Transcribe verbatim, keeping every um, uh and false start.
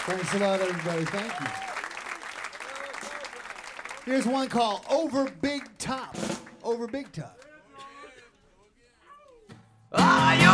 Thanks a lot, everybody. Thank you. Here's one called Over Big Top. Over Big Top. Ah,